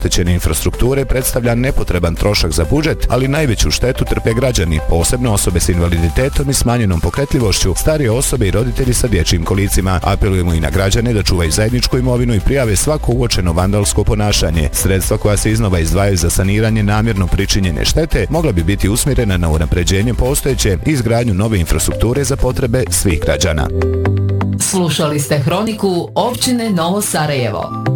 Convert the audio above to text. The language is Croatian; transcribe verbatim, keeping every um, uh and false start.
Oštećene infrastrukture predstavlja nepotreban trošak za budžet, ali najveću štetu trpe građani, posebno osobe s invaliditetom i smanjenom pokretljivošću, starije osobe i roditelji sa dječjim kolicima. Apelujemo i na građane da čuvaju zajedničku imovinu i prijave svako uočeno vandalsko ponašanje. Sredstva koja se iznova izdvajaju za saniranje namjerno pričinjene štete mogla bi biti usmjerena na unapređenje postojeće i izgradnju nove infrastrukture za potrebe svih građana. Slušali ste Hroniku općine Novo Sarajevo.